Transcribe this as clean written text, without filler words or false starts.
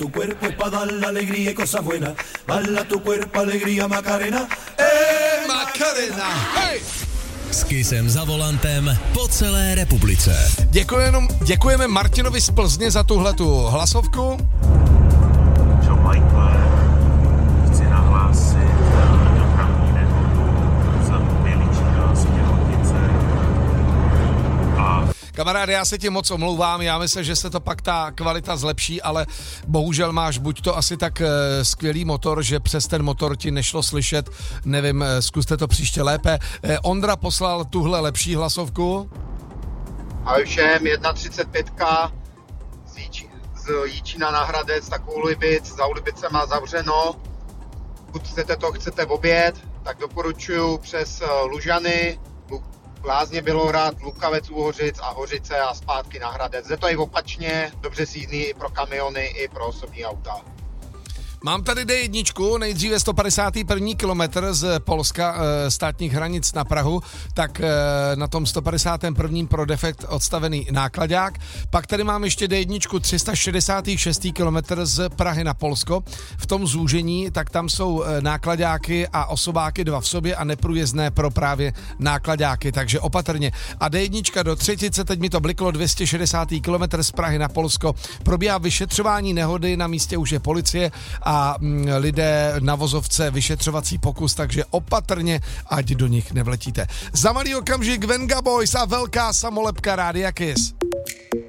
Tu cuerpo es para dar la alegría y cosas buenas. Bala tu cuerpo, alegría, Macarena. Macarena, hej! S Kissem za volantem po celé republice. Děkujeme Martinovi z Plzně za tuhletu hlasovku. Čo Michael, chci nahlásit dopravní nehodu za Běličína z Těhotice. Kamaráde, já se ti moc omlouvám, já myslím, že se to pak ta kvalita zlepší, ale bohužel máš buď to asi tak skvělý motor, že přes ten motor ti nešlo slyšet, nevím, zkuste to příště lépe. Ondra poslal tuhle lepší hlasovku. Ahoj všem, 1.35 z Jíčína na Hradec, tak u Libic, za Ulibicem má zavřeno. Pokud chcete oběd, tak doporučuji přes Lužany, Lázně Bělohrad, Lukavec u Hořic a Hořice a zpátky na Hradec. Jde to i opačně, dobře sídný i pro kamiony, i pro osobní auta. Mám tady D1, nejdříve 151. kilometr z Polska, státních hranic na Prahu, tak na tom 151. pro defekt odstavený nákladák. Pak tady mám ještě D1 366. kilometr z Prahy na Polsko. V tom zúžení, tak tam jsou nákladáky a osobáky dva v sobě a neprůjezdné pro právě nákladáky, takže opatrně. A D1 do Třetice, teď mi to bliklo, 260. kilometr z Prahy na Polsko. Probíhá vyšetřování nehody, na místě už je policie a lidé na vozovce vyšetřovací pokus, takže opatrně, ať do nich nevletíte. Za malý okamžik Venga Boys a velká samolepka Rádia Kiss.